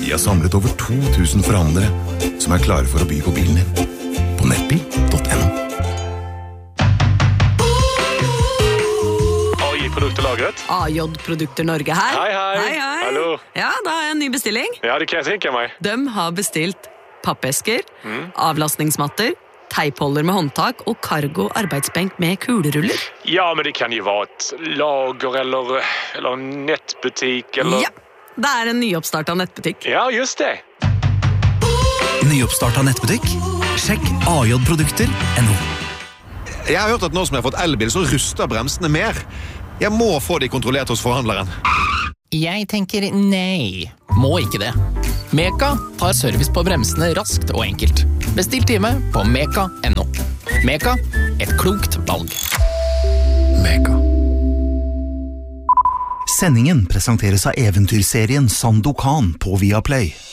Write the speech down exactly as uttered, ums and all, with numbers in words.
Vi har samlet over to tusen forhandlere som er klare for å by på bilen din. På nettbil punktum no. A J-produkterlagret. A J-produkter Norge her. Hei, hei. Hei, hei. Hallo. Ja, da har jeg en ny bestilling. Ja, det kan jeg tenke meg. De har bestilt pappesker, mm. avlastningsmatter, teipholder med håndtak og cargo arbeidsbenk med kuleruller. Ja, men det kan jo være et lager eller, eller en nettbutikk eller... Ja, det er en nyoppstartet nettbutikk. Ja, just det. Nyoppstartet nettbutikk? Sjekk A J-produkter punktum no. Jeg har hørt at nå som jeg har fått elbil, så ruster bremsene mer. Jeg må få de kontrollert hos forhandleren. Jeg tenker nei. Må ikke det. Meka tar service på bremsene raskt og enkelt. Bestill time på meka punktum no. Meka, et klokt valg. Meka. Sendingen presenteres av eventyrserien Sandokan på Viaplay.